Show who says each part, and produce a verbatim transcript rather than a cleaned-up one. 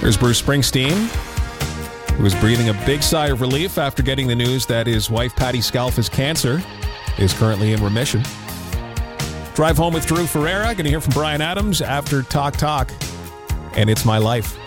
Speaker 1: There's Bruce Springsteen, who is breathing a big sigh of relief after getting the news that his wife, Patti Scialfa's cancer is currently in remission. Drive Home with Drew Ferreira. Going to hear from Bryan Adams after Talk Talk and It's My Life.